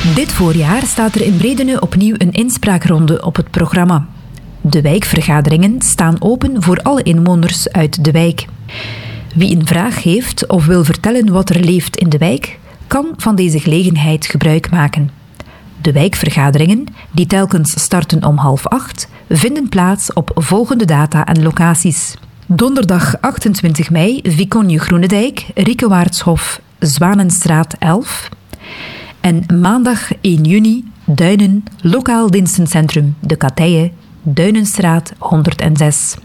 Dit voorjaar staat er in Bredene opnieuw een inspraakronde op het programma. De wijkvergaderingen staan open voor alle inwoners uit de wijk. Wie een vraag heeft of wil vertellen wat er leeft in de wijk, kan van deze gelegenheid gebruik maken. De wijkvergaderingen, die telkens starten om 7:30, vinden plaats op volgende data en locaties. Donderdag 28 mei, Viconje Groenendijk, Riekewaardshof, Zwanenstraat 11. En maandag 1 juni, Duinen, Lokaal Dienstencentrum De Katije, Duinenstraat 106.